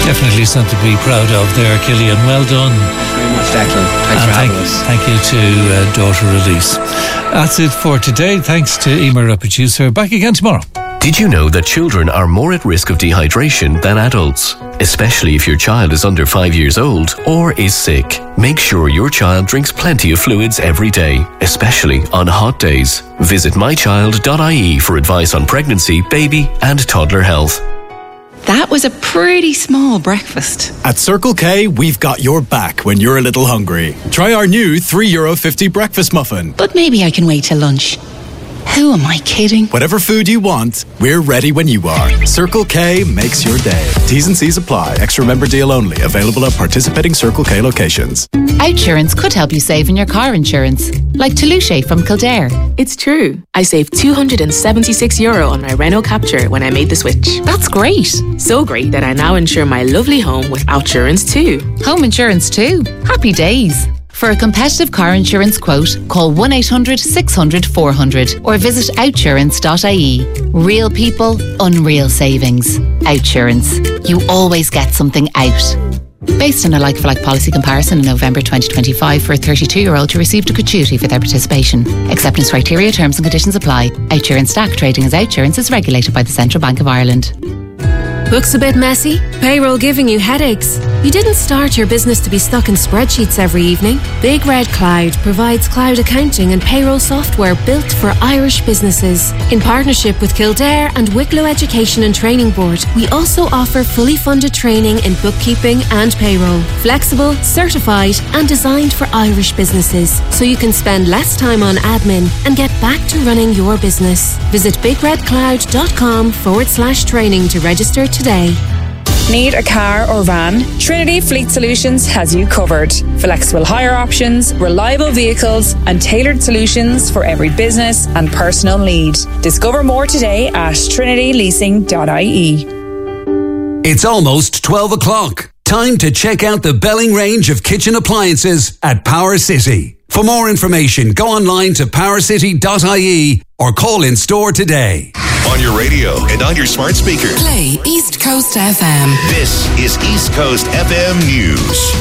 Definitely something to be proud of there, Killian. Well done. Thanks very much, Declan. Thanks for having us. Thank you to daughter Elise. That's it for today. Thanks to Emer, our producer. Back again tomorrow. Did you know that children are more at risk of dehydration than adults? Especially if your child is under 5 years old or is sick. Make sure your child drinks plenty of fluids every day, especially on hot days. Visit mychild.ie for advice on pregnancy, baby and toddler health. That was a pretty small breakfast. At Circle K, we've got your back when you're a little hungry. Try our new €3.50 breakfast muffin. But maybe I can wait till lunch. Who am I kidding? Whatever food you want, we're ready when you are. Circle K makes your day. T's and C's apply. Extra member deal only. Available at participating Circle K locations. Outsurance could help you save on your car insurance. Like Toulouse from Kildare. It's true. I saved €276 on my Renault Captur when I made the switch. That's great. So great that I now insure my lovely home with Outsurance too. Home insurance too. Happy days. For a competitive car insurance quote, call 1-800-600-400 or visit outsurance.ie. Real people, unreal savings. Outsurance. You always get something out. Based on a like-for-like policy comparison in November 2025 for a 32-year-old who received a gratuity for their participation. Acceptance criteria, terms and conditions apply. Outsurance DAC trading as Outsurance is regulated by the Central Bank of Ireland. Looks a bit messy? Payroll giving you headaches? You didn't start your business to be stuck in spreadsheets every evening. Big Red Cloud provides cloud accounting and payroll software built for Irish businesses. In partnership with Kildare and Wicklow Education and Training Board, we also offer fully funded training in bookkeeping and payroll. Flexible, certified and designed for Irish businesses, so you can spend less time on admin and get back to running your business. Visit bigredcloud.com/training to register today. Need a car or van? Trinity Fleet Solutions has you covered. Flexible hire options, reliable vehicles, and tailored solutions for every business and personal need. Discover more today at trinityleasing.ie. It's almost 12 o'clock. Time to check out the Belling range of kitchen appliances at Power City. For more information, go online to powercity.ie or call in store today. On your radio and on your smart speaker. Play East Coast FM. This is East Coast FM News.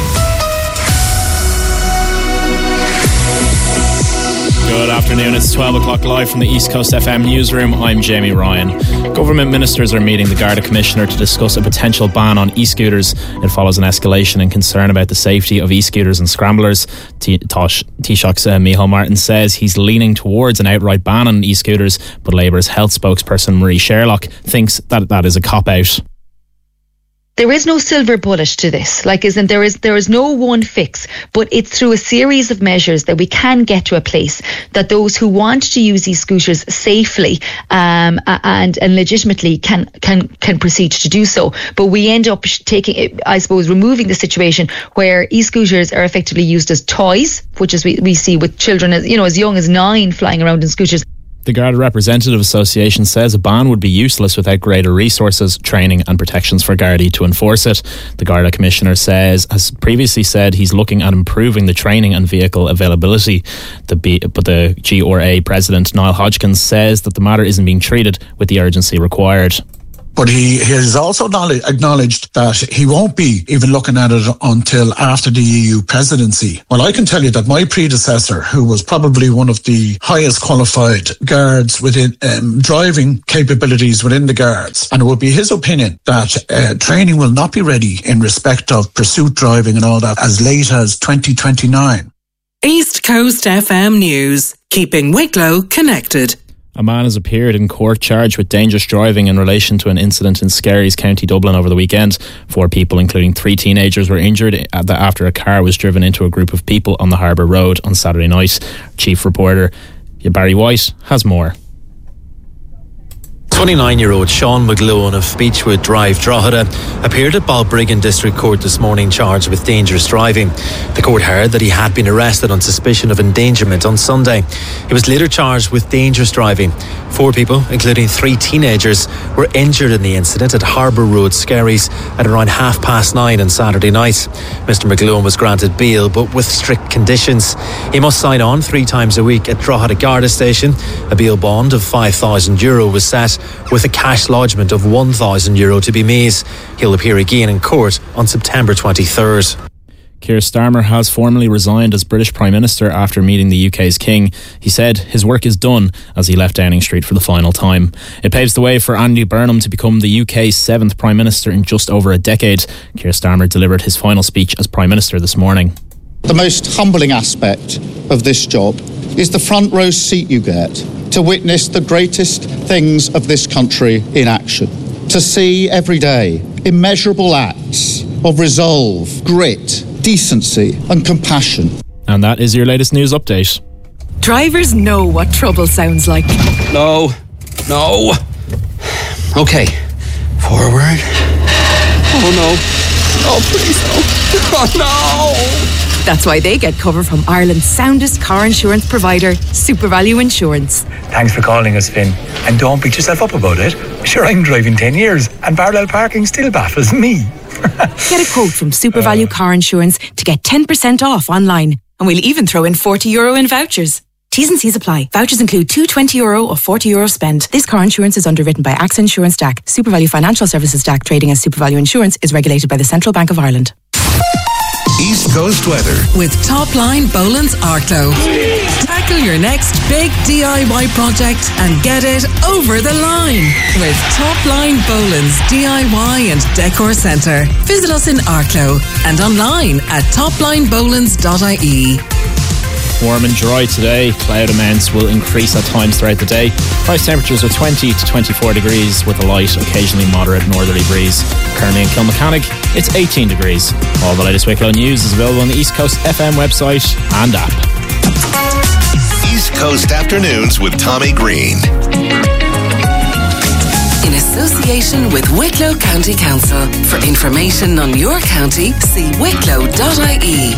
Good afternoon, it's 12 o'clock live from the East Coast FM newsroom. I'm Jamie Ryan. Government ministers are meeting the Garda Commissioner to discuss a potential ban on e-scooters. It follows an escalation in concern about the safety of e-scooters and scramblers. Taoiseach's Micheál Martin says he's leaning towards an outright ban on e-scooters, but Labour's health spokesperson Marie Sherlock thinks that is a cop-out. There is no silver bullet to this. There is no one fix, but it's through a series of measures that we can get to a place that those who want to use these scooters safely and legitimately can proceed to do so. But we end up removing the situation where e-scooters are effectively used as toys, which is we see with children as young as 9 flying around in scooters. The Garda Representative Association says a ban would be useless without greater resources, training and protections for Gardaí to enforce it. The Garda Commissioner has previously said he's looking at improving the training and vehicle availability. But the GRA President Niall Hodgkins says that the matter isn't being treated with the urgency required. But he has also acknowledged that he won't be even looking at it until after the EU presidency. Well, I can tell you that my predecessor, who was probably one of the highest qualified guards within driving capabilities within the guards, and it would be his opinion that training will not be ready in respect of pursuit driving and all that as late as 2029. East Coast FM News, keeping Wicklow connected. A man has appeared in court charged with dangerous driving in relation to an incident in Skerries, County Dublin over the weekend. 4 people, including 3 teenagers, were injured after a car was driven into a group of people on the Harbour Road on Saturday night. Chief reporter Barry White has more. 29-year-old Sean McGlowan of Beechwood Drive, Drogheda, appeared at Balbriggan District Court this morning charged with dangerous driving. The court heard that he had been arrested on suspicion of endangerment on Sunday. He was later charged with dangerous driving. 4 people, including 3 teenagers, were injured in the incident at Harbour Road, Skerries, at around 9:30 on Saturday night. Mr McGlowan was granted bail, but with strict conditions. He must sign on 3 times a week at Drogheda Garda Station. A bail bond of €5,000 was set, with a cash lodgement of €1,000 to be made. He'll appear again in court on September 23rd. Keir Starmer has formally resigned as British Prime Minister after meeting the UK's King. He said his work is done as he left Downing Street for the final time. It paves the way for Andy Burnham to become the UK's 7th Prime Minister in just over a decade. Keir Starmer delivered his final speech as Prime Minister this morning. The most humbling aspect of this job is the front row seat you get to witness the greatest things of this country in action. To see every day immeasurable acts of resolve, grit, decency and compassion. And that is your latest news update. Drivers know what trouble sounds like. No. Okay. Forward. Oh no. Oh please no. Oh no. That's why they get cover from Ireland's soundest car insurance provider, SuperValue Insurance. Thanks for calling us, Finn. And don't beat yourself up about it. Sure, I'm driving 10 years and parallel parking still baffles me. Get a quote from SuperValue Car Insurance to get 10% off online. And we'll even throw in €40 in vouchers. T's and C's apply. Vouchers include two €20 or €40 spent. This car insurance is underwritten by AXA Insurance DAC. SuperValue Financial Services DAC, trading as SuperValue Insurance, is regulated by the Central Bank of Ireland. East Coast weather with Topline Boland's Arklow. Tackle your next big DIY project and get it over the line with Topline Boland's DIY and Decor Centre. Visit us in Arklow and online at toplinebolands.ie. Warm and dry today. Cloud amounts will increase at times throughout the day. Price temperatures are 20 to 24 degrees with a light, occasionally moderate northerly breeze. Currently in Kilmechanic, it's 18 degrees. All the latest Wicklow news is available on the East Coast FM website and app. East Coast Afternoons with Tommy Green. In association with Wicklow County Council. For information on your county, see wicklow.ie.